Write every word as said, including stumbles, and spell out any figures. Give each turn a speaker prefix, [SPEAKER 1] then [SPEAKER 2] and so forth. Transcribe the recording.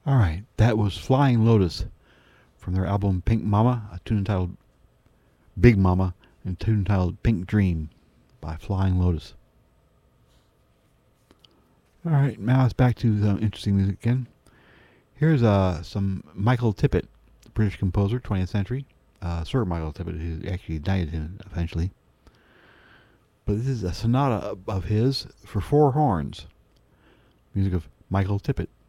[SPEAKER 1] Alright, that was Flying Lotus from their album Pink Mama, a tune entitled Big Mama, and a tune entitled Pink Dream by Flying Lotus. Alright, now it's back to some interesting music again. Here's uh, some Michael Tippett, British composer, twentieth century. Uh, Sir Michael Tippett, who actually knighted him eventually. But this is a sonata of his for four horns. Music of Michael Tippett.